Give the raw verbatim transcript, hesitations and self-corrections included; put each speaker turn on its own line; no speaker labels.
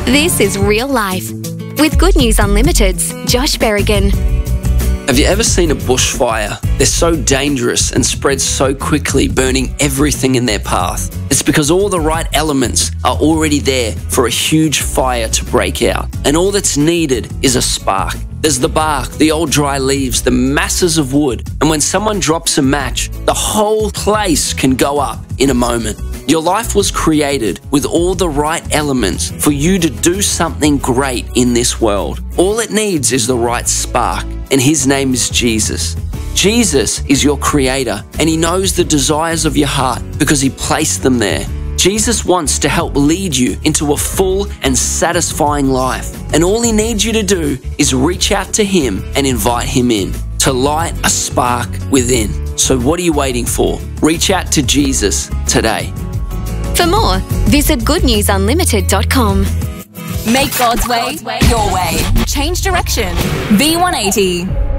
This is Real Life with Good News Unlimited's Josh Berrigan.
Have you ever seen a bushfire? They're so dangerous and spread so quickly, burning everything in their path. It's because all the right elements are already there for a huge fire to break out. And all that's needed is a spark. There's the bark, the old dry leaves, the masses of wood. And when someone drops a match, the whole place can go up in a moment. Your life was created with all the right elements for you to do something great in this world. All it needs is the right spark, and His name is Jesus. Jesus is your creator, and He knows the desires of your heart because He placed them there. Jesus wants to help lead you into a full and satisfying life. And all He needs you to do is reach out to Him and invite Him in to light a spark within. So what are you waiting for? Reach out to Jesus today.
For more, visit good news unlimited dot com.
Make God's way your way. Change direction. V one eighty.